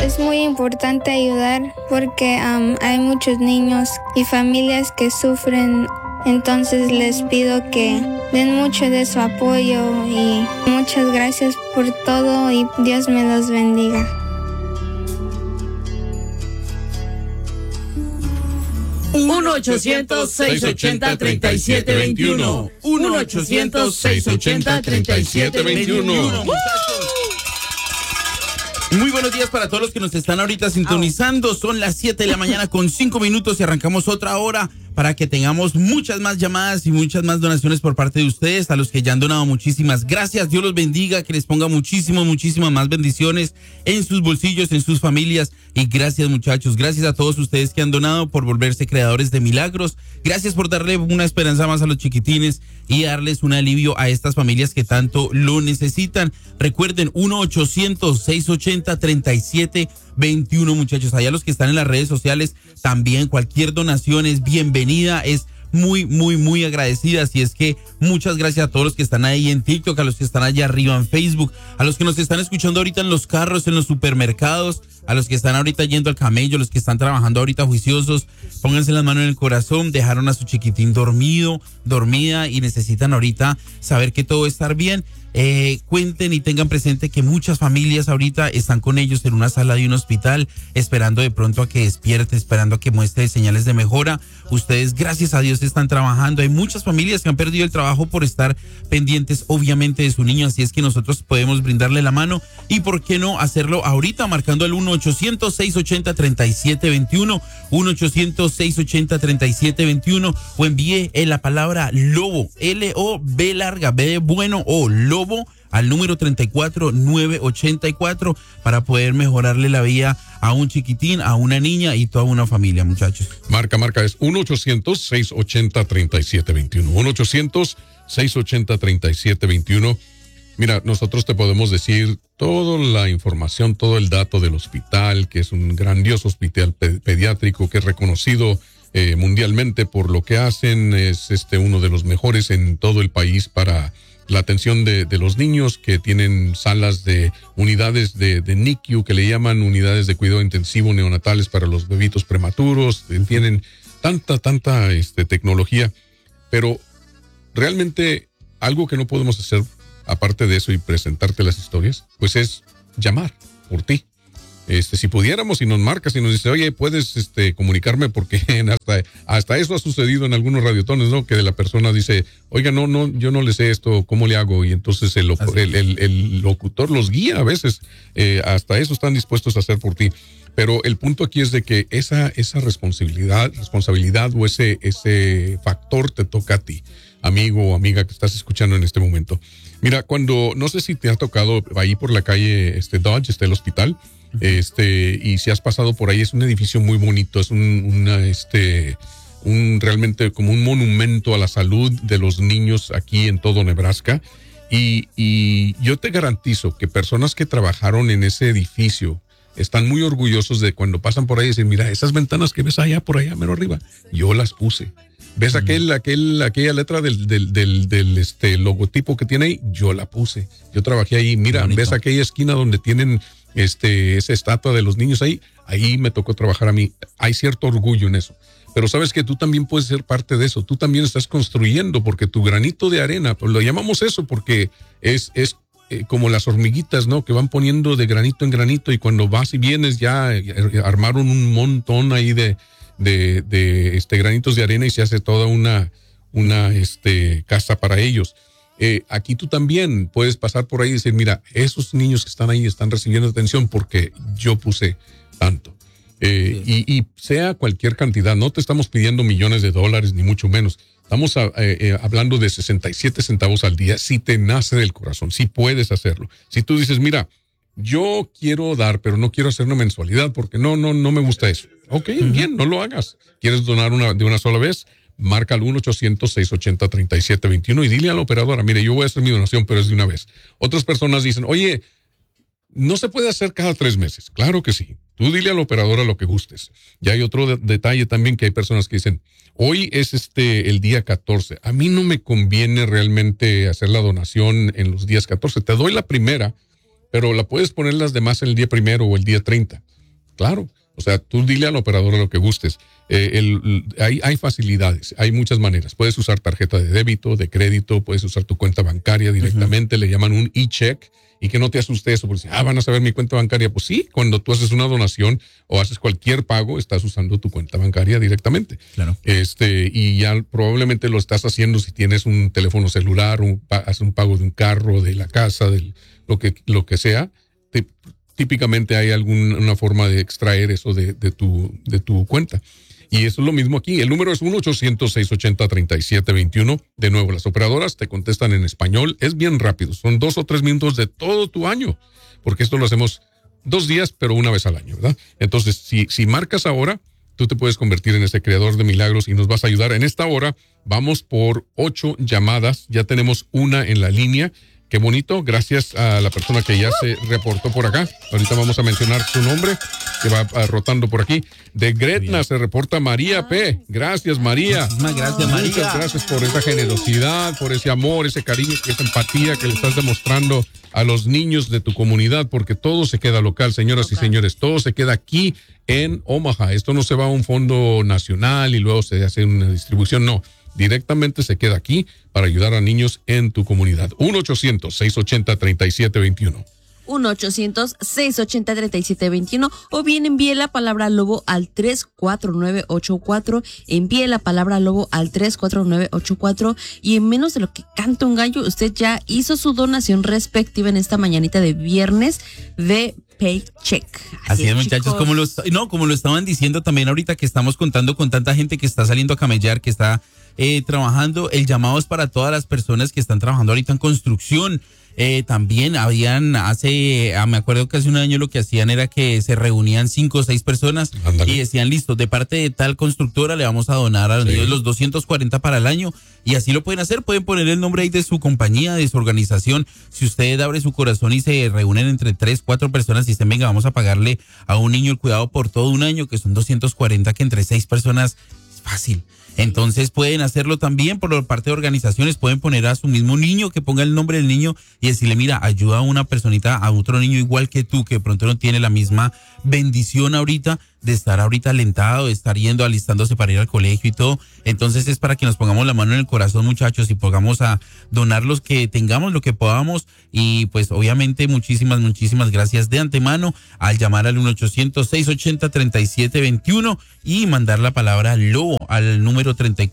Es muy importante ayudar porque hay muchos niños y familias que sufren. Entonces les pido que den mucho de su apoyo y muchas gracias por todo y Dios me los bendiga. Uno 800-680-3721. 1-800-680-3721. Muy buenos días para todos los que nos están ahorita sintonizando. Son las 7 de la mañana con 5 minutos y arrancamos otra hora para que tengamos muchas más llamadas y muchas más donaciones por parte de ustedes. A los que ya han donado, muchísimas gracias. Dios los bendiga, que les ponga muchísimas más bendiciones en sus bolsillos, en sus familias. Y gracias, muchachos. Gracias a todos ustedes que han donado por volverse creadores de milagros. Gracias por darle una esperanza más a los chiquitines y darles un alivio a estas familias que tanto lo necesitan. Recuerden, 1-800-680-3721, muchachos. Allá los que están en las redes sociales, también cualquier donación es bienvenida, es muy agradecida. Así es que muchas gracias a todos los que están ahí en TikTok, a los que están allá arriba en Facebook, a los que nos están escuchando ahorita en los carros, en los supermercados, a los que están ahorita yendo al camello, los que están trabajando ahorita juiciosos. Pónganse las manos en el corazón. Dejaron a su chiquitín dormida y necesitan ahorita saber que todo va a estar bien. Cuenten y tengan presente que muchas familias ahorita están con ellos en una sala de un hospital, esperando de pronto a que despierte, esperando a que muestre señales de mejora. Ustedes, gracias a Dios, están trabajando. Hay muchas familias que han perdido el trabajo por estar pendientes, obviamente, de su niño. Así es que nosotros podemos brindarle la mano y por qué no hacerlo ahorita, marcando el 1-800-680-3721, 1-800-680-3721, o envíe la palabra lobo, L-O-B larga, B de bueno, o lobo, al número 34984 para poder mejorarle la vida a un chiquitín, a una niña y toda una familia, muchachos. Marca es 1-800-680-3721. 1-800-680-3721. Mira, nosotros te podemos decir toda la información, todo el dato del hospital, que es un grandioso hospital pediátrico que es reconocido mundialmente por lo que hacen. Es uno de los mejores en todo el país para la atención de los niños, que tienen salas de unidades de NICU, que le llaman unidades de cuidado intensivo neonatales para los bebitos prematuros. Tienen tanta tecnología, pero realmente algo que no podemos hacer aparte de eso y presentarte las historias, pues es llamar por ti. Si pudiéramos y nos marcas y nos dice, oye, puedes comunicarme, porque hasta eso ha sucedido en algunos radiotones, ¿no? Que de la persona dice, oiga, no, yo no le sé esto, ¿cómo le hago? Y entonces el locutor los guía a veces, hasta eso están dispuestos a hacer por ti. Pero el punto aquí es de que esa responsabilidad o ese factor te toca a ti, amigo o amiga que estás escuchando en este momento. Mira, no sé si te ha tocado ahí por la calle Dodge, el hospital, y si has pasado por ahí, es un edificio muy bonito, es realmente como un monumento a la salud de los niños aquí en todo Nebraska. Y yo te garantizo que personas que trabajaron en ese edificio están muy orgullosos de cuando pasan por ahí y dicen, mira, esas ventanas que ves allá, por allá, mero arriba, yo las puse. ¿Ves aquella letra del logotipo que tiene ahí? Yo la puse. Yo trabajé ahí. Mira, bonito. ¿Ves aquella esquina donde tienen esa estatua de los niños ahí? Ahí me tocó trabajar a mí. Hay cierto orgullo en eso. Pero sabes que tú también puedes ser parte de eso. Tú también estás construyendo, porque tu granito de arena, pues lo llamamos eso porque es como las hormiguitas, ¿no? Que van poniendo de granito en granito, y cuando vas y vienes ya armaron un montón ahí de granitos de arena y se hace toda una casa para ellos. Aquí tú también puedes pasar por ahí y decir, mira, esos niños que están ahí están recibiendo atención porque yo puse tanto. Y sea cualquier cantidad, no te estamos pidiendo millones de dólares, ni mucho menos. Estamos hablando de 67 centavos al día. Si te nace del corazón, si puedes hacerlo. Si tú dices, mira, yo quiero dar, pero no quiero hacer una mensualidad porque no me gusta eso. Ok, bien, no lo hagas. ¿Quieres donar de una sola vez? Marca al 1-800-680-3721 y dile a la operadora, mire, yo voy a hacer mi donación, pero es de una vez. Otras personas dicen, oye, no se puede hacer cada 3 meses. Claro que sí. Tú dile a la operadora lo que gustes. Y hay otro detalle también, que hay personas que dicen, hoy es el día 14. A mí no me conviene realmente hacer la donación en los días 14. Te doy la primera, pero la puedes poner las demás en el día 1 o el día 30. Claro. O sea, tú dile a la operadora lo que gustes. Hay facilidades, hay muchas maneras. Puedes usar tarjeta de débito, de crédito, puedes usar tu cuenta bancaria directamente, le llaman un e-check, y que no te asuste eso, porque van a saber mi cuenta bancaria. Pues sí, cuando tú haces una donación o haces cualquier pago, estás usando tu cuenta bancaria directamente. Claro. Y ya probablemente lo estás haciendo si tienes un teléfono celular, haces un pago de un carro, de la casa, de lo que sea. Típicamente hay alguna forma de extraer eso de tu cuenta. Y eso es lo mismo aquí. El número es 1-800-680-3721. De nuevo, las operadoras te contestan en español. Es bien rápido. Son 2 o 3 minutos de todo tu año. Porque esto lo hacemos 2 días, pero una vez al año, ¿verdad? Entonces, si marcas ahora, tú te puedes convertir en ese creador de milagros y nos vas a ayudar. En esta hora vamos por 8 llamadas. Ya tenemos una en la línea. Qué bonito, gracias a la persona que ya se reportó por acá. Ahorita vamos a mencionar su nombre, que va rotando por aquí. De Gretna se reporta María P. Gracias, María. Muchísimas gracias, María. Muchas gracias por esa generosidad, por ese amor, ese cariño, esa empatía que le estás demostrando a los niños de tu comunidad, porque todo se queda local, señoras y señores. Todo se queda aquí en Omaha. Esto no se va a un fondo nacional y luego se hace una distribución, no. Directamente se queda aquí para ayudar a niños en tu comunidad. 1-800-680-3721. 1-800-680-3721 o bien envíe la palabra lobo al 34984, envíe la palabra lobo al 34984 y en menos de lo que canta un gallo, usted ya hizo su donación respectiva en esta mañanita de viernes de Paycheck. Así es, muchachos, como lo estaban diciendo también ahorita que estamos contando con tanta gente que está saliendo a camellar, que está trabajando. El llamado es para todas las personas que están trabajando ahorita en construcción. También me acuerdo que hace un año lo que hacían era que se reunían 5 o 6 personas. Ándale. Y decían, listo, de parte de tal constructora le vamos a donar a los niños los 240 para el año, y así lo pueden hacer. Pueden poner el nombre ahí de su compañía, de su organización. Si usted abre su corazón y se reúnen entre 3, 4 personas y dicen, venga, vamos a pagarle a un niño el cuidado por todo un año, que son 240, que entre 6 personas es fácil. Entonces pueden hacerlo también por parte de organizaciones, pueden poner a su mismo niño, que ponga el nombre del niño y decirle, mira, ayuda a una personita, a otro niño igual que tú, que de pronto no tiene la misma bendición ahorita de estar ahorita alentado, de estar alistándose para ir al colegio y todo. Entonces es para que nos pongamos la mano en el corazón, muchachos, y pongamos a donar los que tengamos, lo que podamos. Y pues obviamente muchísimas gracias de antemano al llamar al 1-800-680-3721 y mandar la palabra lobo al número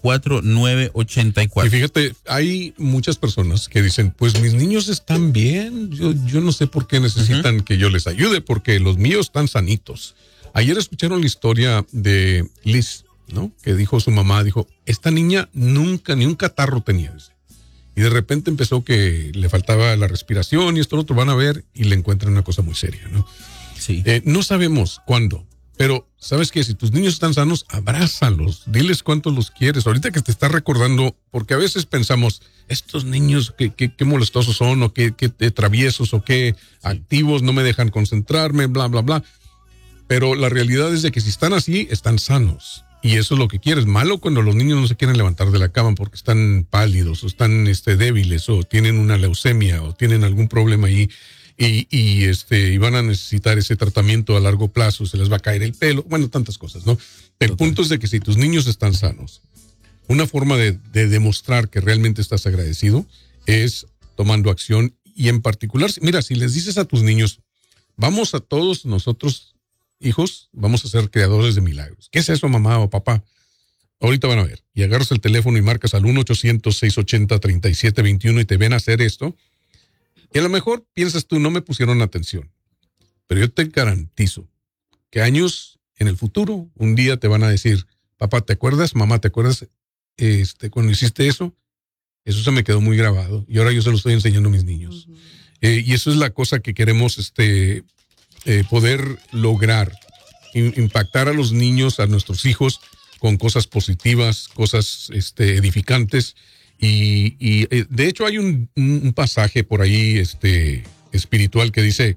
34984. Y fíjate, hay muchas personas que dicen, pues mis niños están bien, yo no sé por qué necesitan que yo les ayude, porque los míos están sanitos. Ayer escucharon la historia de Liz, ¿no? Que dijo su mamá, esta niña nunca ni un catarro tenía. Y de repente empezó que le faltaba la respiración y esto, lo otro, van a ver y le encuentran una cosa muy seria, ¿no? Sí. No sabemos cuándo, pero ¿sabes qué? Si tus niños están sanos, abrázalos, diles cuánto los quieres. Ahorita que te estás recordando, porque a veces pensamos, estos niños, qué molestosos son, o qué traviesos, o qué activos, no me dejan concentrarme, bla, bla, bla. Pero la realidad es de que si están así, están sanos. Y eso es lo que quieres. Malo cuando los niños no se quieren levantar de la cama porque están pálidos, o están débiles, o tienen una leucemia, o tienen algún problema ahí, y van a necesitar ese tratamiento a largo plazo, se les va a caer el pelo, bueno, tantas cosas, ¿no? El punto es de que si tus niños están sanos, una forma de demostrar que realmente estás agradecido es tomando acción. Y en particular, mira, si les dices a tus niños, vamos a todos nosotros, hijos, vamos a ser creadores de milagros. ¿Qué es eso, mamá o papá? Ahorita van a ver. Y agarras el teléfono y marcas al 1-800-680-3721 y te ven a hacer esto. Y a lo mejor piensas tú, no me pusieron atención. Pero yo te garantizo que años en el futuro, un día te van a decir, papá, ¿te acuerdas? Mamá, ¿te acuerdas cuando hiciste eso? Eso se me quedó muy grabado. Y ahora yo se lo estoy enseñando a mis niños. Uh-huh. Y eso es la cosa que queremos poder lograr, impactar a los niños, a nuestros hijos, con cosas positivas, cosas edificantes. Y de hecho hay un pasaje por ahí espiritual que dice,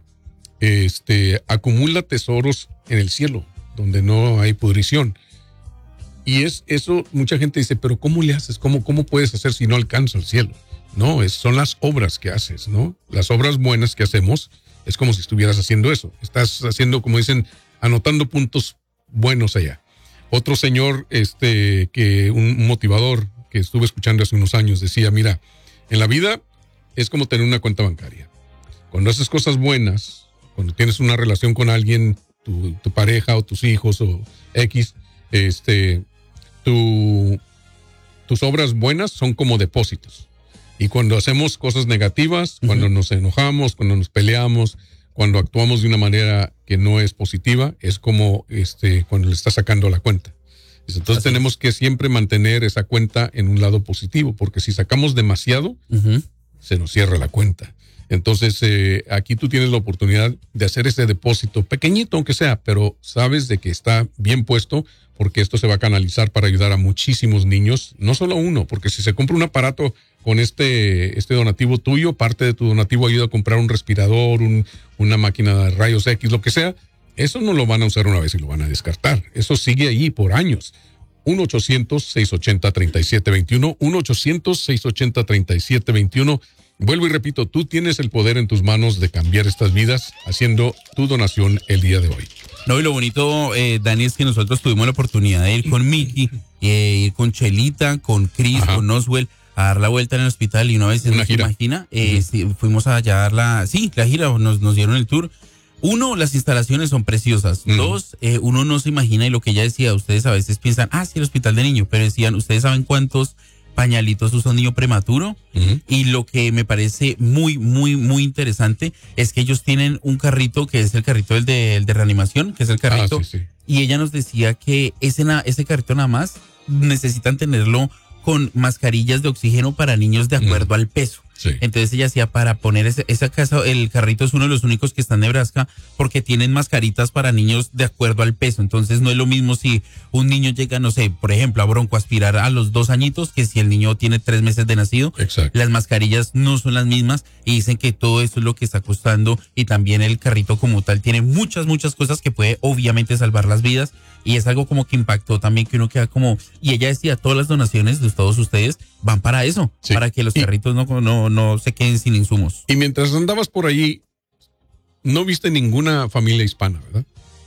acumula tesoros en el cielo, donde no hay pudrición. Y eso, mucha gente dice, pero ¿cómo le haces? ¿Cómo puedes hacer si no alcanza el cielo? No, son las obras que haces, ¿no? Las obras buenas que hacemos es como si estuvieras haciendo eso. Estás haciendo, como dicen, anotando puntos buenos allá. Otro señor, que un motivador que estuve escuchando hace unos años decía, mira, en la vida es como tener una cuenta bancaria. Cuando haces cosas buenas, cuando tienes una relación con alguien, tu pareja o tus hijos o X, tus obras buenas son como depósitos. Y cuando hacemos cosas negativas, cuando nos enojamos, cuando nos peleamos, cuando actuamos de una manera que no es positiva, es como cuando le estás sacando la cuenta. Entonces tenemos que siempre mantener esa cuenta en un lado positivo, porque si sacamos demasiado, se nos cierra la cuenta. Entonces, aquí tú tienes la oportunidad de hacer ese depósito, pequeñito aunque sea, pero sabes de que está bien puesto, porque esto se va a canalizar para ayudar a muchísimos niños, no solo a uno, porque si se compra un aparato con este donativo tuyo, parte de tu donativo ayuda a comprar un respirador, una máquina de rayos X, lo que sea, eso no lo van a usar una vez y lo van a descartar. Eso sigue ahí por años. 1-800-680-3721, 1-800-680-3721. Vuelvo y repito, tú tienes el poder en tus manos de cambiar estas vidas haciendo tu donación el día de hoy. No, y lo bonito, Dani, es que nosotros tuvimos la oportunidad de ir con Mickey, ir con Chelita, con Chris, con Oswell, a dar la vuelta en el hospital, y una vez se nos imagina, sí, fuimos allá a dar la gira, nos dieron el tour. Uno, las instalaciones son preciosas. Dos, uno no se imagina, y lo que ella decía, ustedes a veces piensan, sí, el hospital de niños, pero decían, ¿ustedes saben cuántos pañalitos usa un niño prematuro? Y lo que me parece muy, muy, muy interesante es que ellos tienen un carrito, que es el carrito el de reanimación, que es el carrito. Sí. Y ella nos decía que ese carrito nada más necesitan tenerlo con mascarillas de oxígeno para niños de acuerdo al peso. Sí. Entonces ella hacía para poner esa casa, el carrito es uno de los únicos que está en Nebraska, porque tienen mascaritas para niños de acuerdo al peso. Entonces no es lo mismo si un niño llega, no sé, por ejemplo, a broncoaspirar a los 2 añitos, que si el niño tiene 3 meses de nacido. Exacto. Las mascarillas no son las mismas, y dicen que todo eso es lo que está costando, y también el carrito como tal tiene muchas cosas que puede obviamente salvar las vidas, y es algo como que impactó también, que uno queda como, y ella decía, todas las donaciones de todos ustedes van para eso, para que los carritos no se queden sin insumos. Y mientras andabas por allí, no viste ninguna familia hispana, ¿verdad?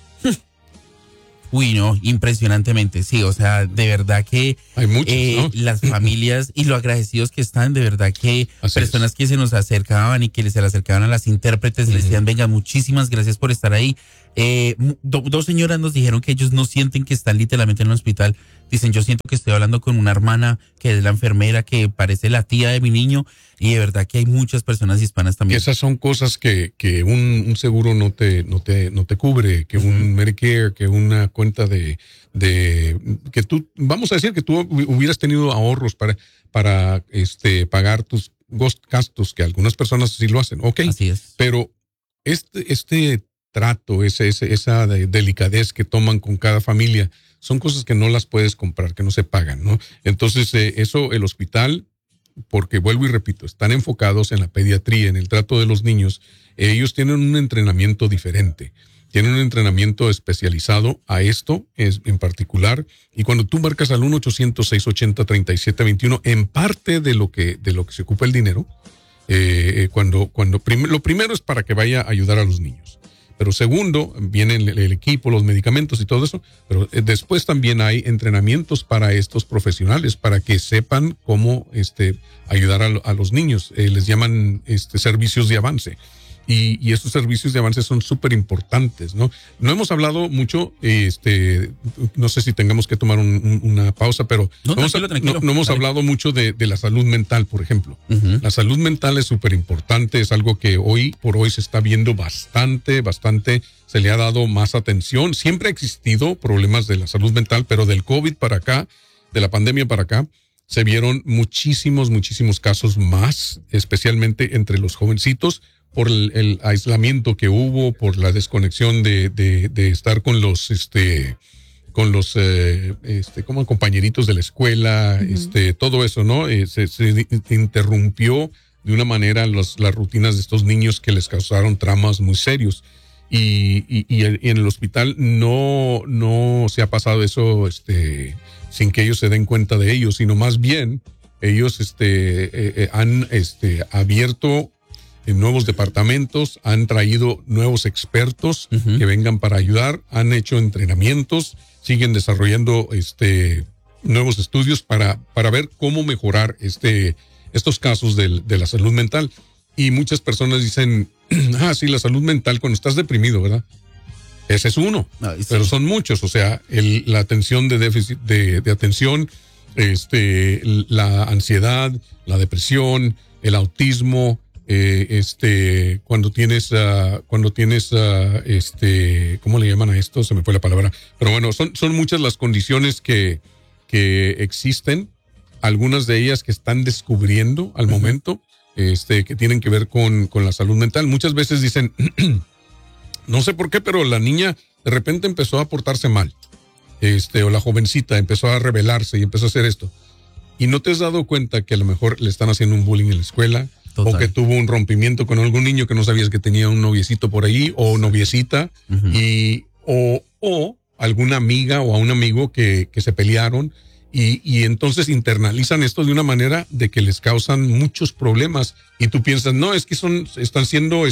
Uy, no, impresionantemente, sí, o sea, de verdad que hay muchos, ¿no? Las familias y lo agradecidos que están, de verdad que personas que se nos acercaban y que se le acercaban a las intérpretes, les decían, venga, muchísimas gracias por estar ahí. 2 señoras nos dijeron que ellos no sienten que están literalmente en el hospital. Dicen, yo siento que estoy hablando con una hermana que es la enfermera, que parece la tía de mi niño, y de verdad que hay muchas personas hispanas también. Esas son cosas que un seguro no te cubre, que un Medicare, que una cuenta de que tú, vamos a decir que tú hubieras tenido ahorros para pagar tus gastos, que algunas personas sí lo hacen, ok. Así es. Pero este trato, esa delicadez que toman con cada familia, son cosas que no las puedes comprar, que no se pagan, ¿no? Entonces, eso, el hospital, porque vuelvo y repito, están enfocados en la pediatría, en el trato de los niños, ellos tienen un entrenamiento diferente, tienen un entrenamiento especializado a esto en particular, y cuando tú marcas al 1-800-680-3721, en parte de lo que se ocupa el dinero, lo primero es para que vaya a ayudar a los niños. Pero segundo, viene el equipo, los medicamentos y todo eso, pero después también hay entrenamientos para estos profesionales, para que sepan cómo ayudar a los niños. Les llaman servicios de avance. Y estos servicios de avance son súper importantes, ¿no? No hemos hablado mucho, no sé si tengamos que tomar una pausa, pero no hemos hablado mucho de la salud mental, por ejemplo. La salud mental es súper importante, es algo que hoy por hoy se está viendo bastante, se le ha dado más atención. Siempre ha existido problemas de la salud mental, pero del COVID para acá, de la pandemia para acá, se vieron muchísimos casos más, especialmente entre los jovencitos, por el aislamiento que hubo, por la desconexión de estar con los como compañeritos de la escuela, todo eso, ¿no? Se interrumpió de una manera las rutinas de estos niños, que les causaron traumas muy serios. Y en el hospital no se ha pasado eso sin que ellos se den cuenta de ello, sino más bien ellos han abierto nuevos departamentos, han traído nuevos expertos que vengan para ayudar, han hecho entrenamientos, siguen desarrollando nuevos estudios para ver cómo mejorar estos casos de la salud mental. Y muchas personas dicen, sí, la salud mental cuando estás deprimido, ¿verdad? Ese es uno, sí. Pero son muchos, o sea, la atención de déficit de atención, la ansiedad, la depresión, el autismo, cuando tienes, ¿cómo le llaman a esto? Se me fue la palabra. Pero bueno, son muchas las condiciones que existen, algunas de ellas que están descubriendo al momento, que tienen que ver con la salud mental. Muchas veces dicen, no sé por qué, pero la niña de repente empezó a portarse mal. O la jovencita empezó a rebelarse y empezó a hacer esto. Y no te has dado cuenta que a lo mejor le están haciendo un bullying en la escuela. Total. O que tuvo un rompimiento con algún niño que no sabías que tenía un noviecito por ahí o noviecita. O alguna amiga o a un amigo que se pelearon. Y entonces internalizan esto de una manera de que les causan muchos problemas. Y tú piensas, no, es que están siendo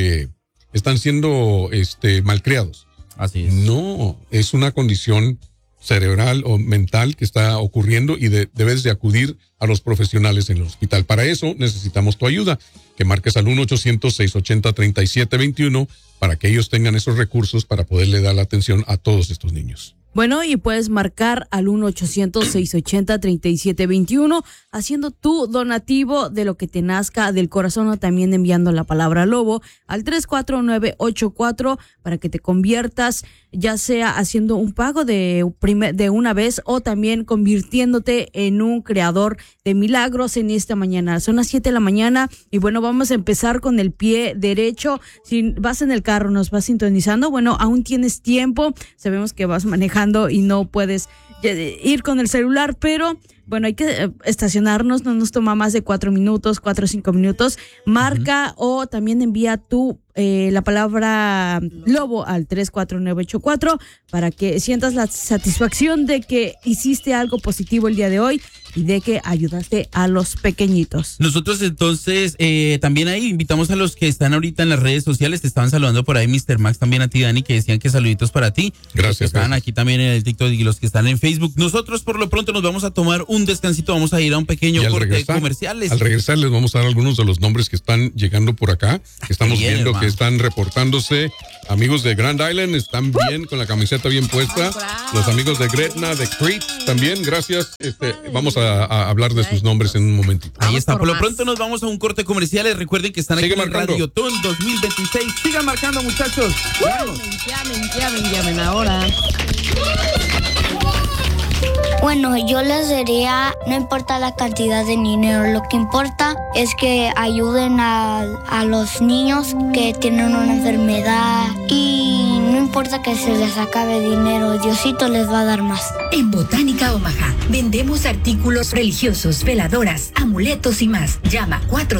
malcriados. Así es. No, es una condición cerebral o mental que está ocurriendo y debes de acudir a los profesionales en el hospital. Para eso necesitamos tu ayuda, que marques al 1-800-680-3721 para que ellos tengan esos recursos para poderle dar la atención a todos estos niños. Bueno, y puedes marcar al 1-800-680-3721 haciendo tu donativo de lo que te nazca del corazón o también enviando la palabra lobo al 34984 para que te conviertas, ya sea haciendo un pago de una vez o también convirtiéndote en un creador de milagros en esta mañana. Son las 7 de la mañana y bueno, vamos a empezar con el pie derecho. Si vas en el carro, nos vas sintonizando, bueno, aún tienes tiempo. Sabemos que vas manejando y no puedes ir con el celular, pero bueno, hay que estacionarnos, no nos toma más de 4 o 5 minutos. Marca o también envía la palabra lobo al 34984 para que sientas la satisfacción de que hiciste algo positivo el día de hoy y de que ayudaste a los pequeñitos. Nosotros entonces también ahí invitamos a los que están ahorita en las redes sociales. Te estaban saludando por ahí Mr. Max, también a ti, Dani, que decían que saluditos para ti. Gracias. Los que están aquí también en el TikTok y los que están en Facebook. Nosotros por lo pronto nos vamos a tomar un descansito, vamos a ir a un pequeño corte de comerciales. Al regresar les vamos a dar algunos de los nombres que están llegando por acá, que estamos viendo, hermano, que están reportándose. Amigos de Grand Island están bien, con la camiseta bien puesta. Los amigos de Gretna, de Crete también, gracias. Vamos a hablar de sus nombres en un momentito. Ahí está, por lo pronto nos vamos a un corte comercial. Recuerden que están aquí en Radio Ton 2026. Sigan marcando, muchachos. Llamen ahora. Bueno, yo les diría, no importa la cantidad de dinero, lo que importa es que ayuden a los niños que tienen una enfermedad y no importa que se les acabe dinero, Diosito les va a dar más. En Botánica Omaha vendemos artículos religiosos, veladoras, amuletos y más. Llama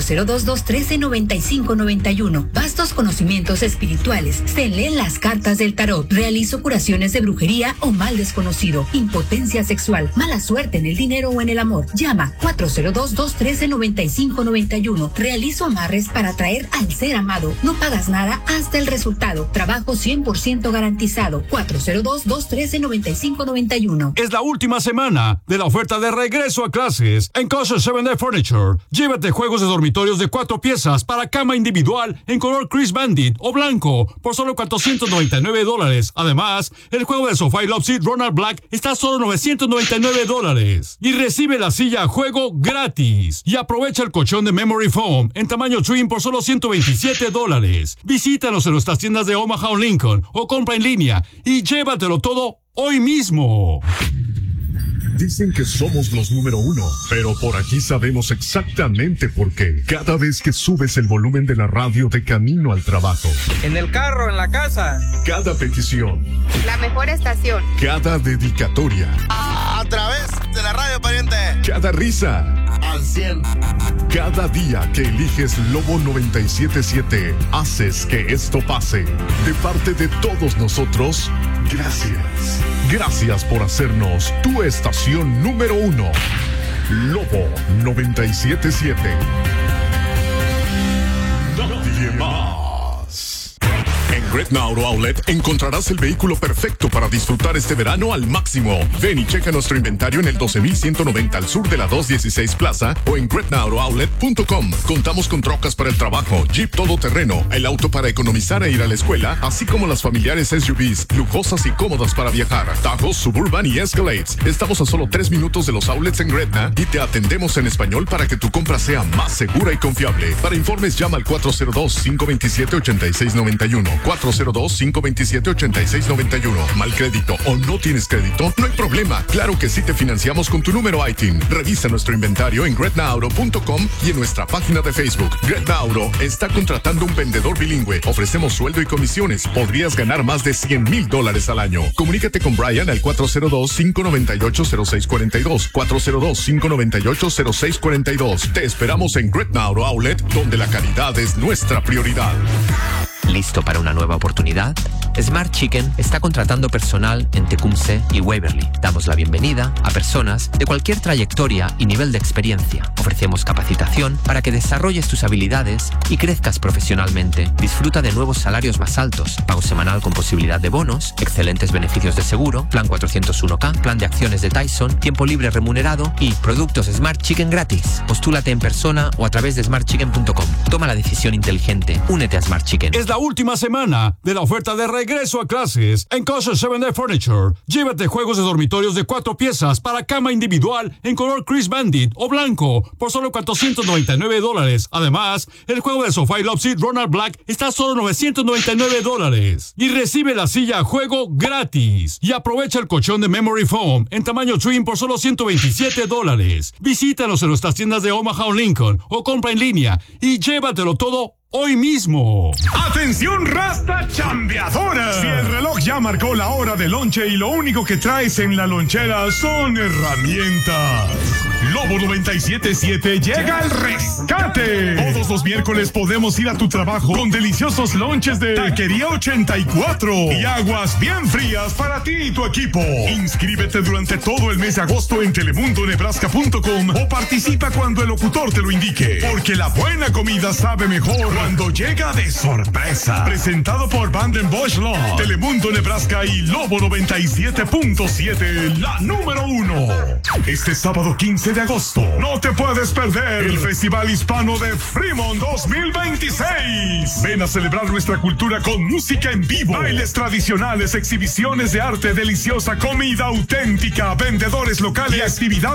402-213-9591. Vastos conocimientos espirituales. Se leen las cartas del tarot. Realizo curaciones de brujería o mal desconocido. Impotencia sexual, mala suerte en el dinero o en el amor. Llama 402-213-9591. Realizo amarres para atraer al ser amado. No pagas nada hasta el resultado. Trabajo 100% garantizado. 402-213-9591. Es la última semana de la oferta de regreso a clases en Kosher 7 Furniture. Llévate juegos de dormitorios de 4 piezas para cama individual en color Chris Bandit o blanco por solo $499. Además, el juego de sofá y love seat Ronald Black está a solo $999. Y recibe la silla a juego gratis. Y aprovecha el colchón de Memory Foam en tamaño twin por solo $127. Visítanos en nuestras tiendas de Omaha o Lincoln o compra en línea y llévatelo todo hoy mismo. Dicen que somos los número 1, pero por aquí sabemos exactamente por qué. Cada vez que subes el volumen de la radio de camino al trabajo. En el carro, en la casa. Cada petición. La mejor estación. Cada dedicatoria. A través de la radio, pariente. Cada risa. Al 100. Cada día que eliges Lobo 97.7, haces que esto pase. De parte de todos nosotros, gracias. Gracias por hacernos tu estación número 1. Lobo 97.7. Gretna Auto Outlet encontrarás el vehículo perfecto para disfrutar este verano al máximo. Ven y checa nuestro inventario en el 12190 al sur de la 216 Plaza o en gretnaauto.outlet.com. Contamos con trocas para el trabajo, Jeep todoterreno, el auto para economizar e ir a la escuela, así como las familiares SUVs, lujosas y cómodas para viajar, Tajos, Suburban y Escalades. Estamos a solo 3 minutos de los outlets en Gretna y te atendemos en español para que tu compra sea más segura y confiable. Para informes llama al 402-527-8691. 402-527-8691. ¿Mal crédito o no tienes crédito? No hay problema. Claro que sí te financiamos con tu número ITIN. Revisa nuestro inventario en gretnaauto.com y en nuestra página de Facebook. Gretna Auto está contratando un vendedor bilingüe. Ofrecemos sueldo y comisiones. Podrías ganar más de $100,000 al año. Comunícate con Brian al 402-598-0642. 402-598-0642. Te esperamos en Gretna Auto Outlet, donde la calidad es nuestra prioridad. ¿Listo para una nueva oportunidad? Smart Chicken está contratando personal en Tecumseh y Waverly. Damos la bienvenida a personas de cualquier trayectoria y nivel de experiencia. Ofrecemos capacitación para que desarrolles tus habilidades y crezcas profesionalmente. Disfruta de nuevos salarios más altos, pago semanal con posibilidad de bonos, excelentes beneficios de seguro, plan 401k, plan de acciones de Tyson, tiempo libre remunerado y productos Smart Chicken gratis. Postúlate en persona o a través de smartchicken.com. Toma la decisión inteligente. Únete a Smart Chicken. Es la última semana de la oferta de regreso a clases en Kosher 7 Furniture. Llévate juegos de dormitorios de 4 piezas para cama individual en color Chris Bandit o blanco por solo $499. Además, el juego de sofá y love seat Ronald Black está a solo $999. Y recibe la silla a juego gratis. Y aprovecha el colchón de Memory Foam en tamaño twin por solo $127. Visítanos en nuestras tiendas de Omaha o Lincoln o compra en línea y llévatelo todo hoy mismo. ¡Atención, rasta chambeadora! Si el reloj ya marcó la hora de lonche y lo único que traes en la lonchera son herramientas, Lobo 97.7 llega al rescate. Todos los miércoles podemos ir a tu trabajo con deliciosos lonches de Taquería 84 y aguas bien frías para ti y tu equipo. Inscríbete durante todo el mes de agosto en telemundonebraska.com o participa cuando el locutor te lo indique, porque la buena comida sabe mejor cuando llega de sorpresa. Presentado por Vanden Bosch Law, Telemundo Nebraska y Lobo 97.7, la número 1. Este sábado 15 de agosto, no te puedes perder el Festival Hispano de Fremont 2026. Ven a celebrar nuestra cultura con música en vivo, bailes tradicionales, exhibiciones de arte, deliciosa comida auténtica, vendedores locales y actividades